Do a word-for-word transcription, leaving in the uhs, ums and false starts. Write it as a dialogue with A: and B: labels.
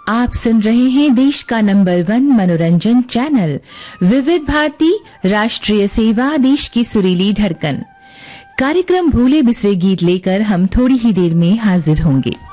A: आप सुन रहे हैं देश का नंबर वन मनोरंजन चैनल विविध भारती राष्ट्रीय सेवा, देश की सुरीली धड़कन। कार्यक्रम भूले बिसरे गीत लेकर हम थोड़ी ही देर में हाजिर होंगे।